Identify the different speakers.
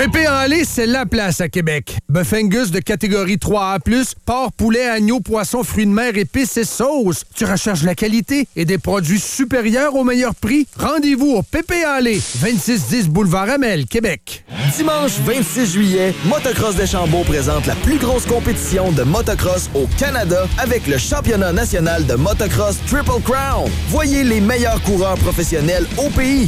Speaker 1: Pépé en lait, c'est la place à Québec. Bœuf Angus de catégorie 3A+, porc, poulet, agneau, poisson, fruits de mer, épices et sauces. Tu recherches la qualité et des produits supérieurs au meilleur prix? Rendez-vous au Pépé en lait, 2610 Boulevard Amel, Québec.
Speaker 2: Dimanche 26 juillet, Motocross Deschambault présente la plus grosse compétition de motocross au Canada avec le championnat national de motocross Triple Crown. Voyez les meilleurs coureurs professionnels au pays.